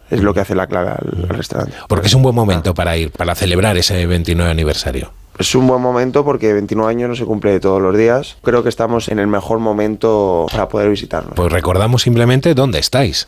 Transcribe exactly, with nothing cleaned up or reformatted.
es lo que hace la clave al, al restaurante. Porque es un buen momento para ir, para celebrar ese veintinueve aniversario. Es un buen momento porque veintinueve años no se cumple todos los días. Creo que estamos en el mejor momento para poder visitarnos. Pues recordamos simplemente dónde estáis.